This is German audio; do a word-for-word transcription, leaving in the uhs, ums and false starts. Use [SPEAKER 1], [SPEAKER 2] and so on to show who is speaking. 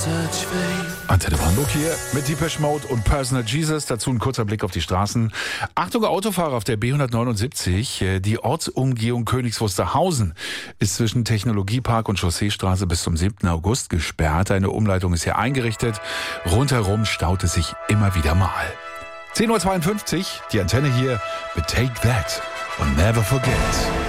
[SPEAKER 1] Antenne Brandenburg hier mit Depeche Mode und Personal Jesus. Dazu ein kurzer Blick auf die Straßen. Achtung Autofahrer auf der B hundertneunundsiebzig. Die Ortsumgehung Königs Wusterhausen ist zwischen Technologiepark und Chausseestraße bis zum siebten August gesperrt. Eine Umleitung ist hier eingerichtet. Rundherum staut es sich immer wieder mal. zehn Uhr zweiundfünfzig, die Antenne hier mit Take That und Never Forget.